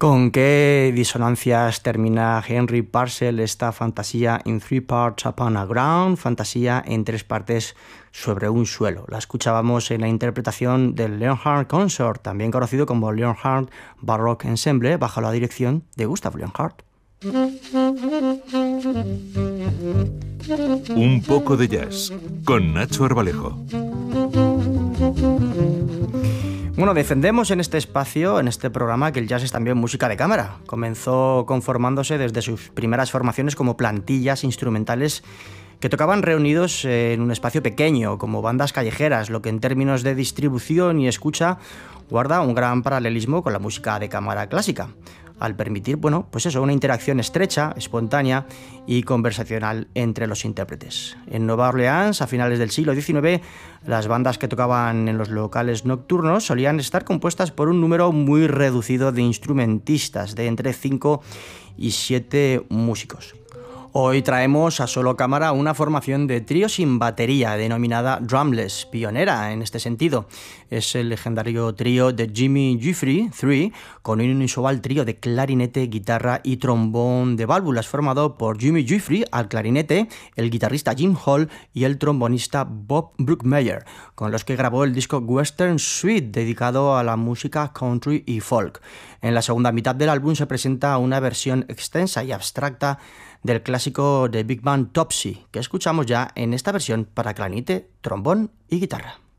¿Con qué disonancias termina Henry Purcell esta fantasía in three parts upon a ground, fantasía en tres partes sobre un suelo? La escuchábamos en la interpretación del Leonhardt Consort, también conocido como Leonhardt Baroque Ensemble, bajo la dirección de Gustav Leonhardt. Un poco de jazz, con Nacho Arbalejo. Bueno, defendemos en este espacio, en este programa, que el jazz es también música de cámara. Comenzó conformándose desde sus primeras formaciones como plantillas instrumentales que tocaban reunidos en un espacio pequeño, como bandas callejeras, lo que en términos de distribución y escucha guarda un gran paralelismo con la música de cámara clásica, al permitir, una interacción estrecha, espontánea y conversacional entre los intérpretes. En Nueva Orleans, a finales del siglo XIX, las bandas que tocaban en los locales nocturnos solían estar compuestas por un número muy reducido de instrumentistas, de entre 5 y 7 músicos. Hoy traemos a solo cámara una formación de trío sin batería denominada Drumless, pionera en este sentido. Es el legendario trío de Jimmy Giuffre 3, con un inusual trío de clarinete, guitarra y trombón de válvulas formado por Jimmy Giuffre al clarinete, el guitarrista Jim Hall y el trombonista Bob Brookmeyer, con los que grabó el disco Western Suite, dedicado a la música country y folk. En la segunda mitad del álbum se presenta una versión extensa y abstracta del clásico de Big Band Topsy, que escuchamos ya en esta versión para clarinete, trombón y guitarra.